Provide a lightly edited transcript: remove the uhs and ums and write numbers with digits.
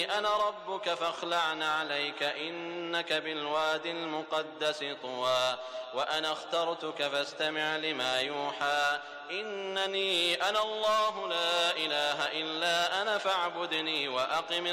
إنني أنا ربك فاخلع عليك إنك بالوادي المقدس طوى وأنا اخترتك فاستمع لما يوحى إنني أنا الله لا إله إلا أنا فاعبدني وأقم